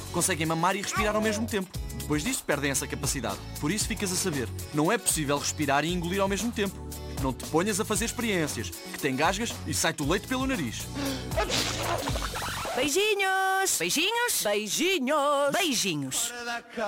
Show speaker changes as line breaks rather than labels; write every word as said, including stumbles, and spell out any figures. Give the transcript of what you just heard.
conseguem mamar e respirar ao mesmo tempo. Depois disso, perdem essa capacidade. Por isso ficas a saber, não é possível respirar e engolir ao mesmo tempo. Não te ponhas a fazer experiências, que te engasgas e sai-te o leite pelo nariz.
Beijinhos!
Beijinhos?
Beijinhos!
Beijinhos.